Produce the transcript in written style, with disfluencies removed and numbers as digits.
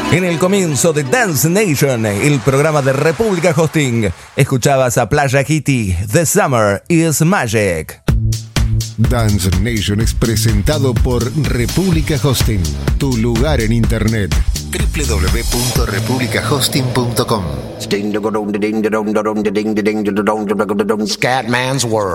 En el comienzo de Dance Nation, el programa de República Hosting, escuchabas a Playa Kitty, The Summer is Magic. Dance Nation es presentado por República Hosting, tu lugar en internet. www.republicahosting.com. Scatman's World.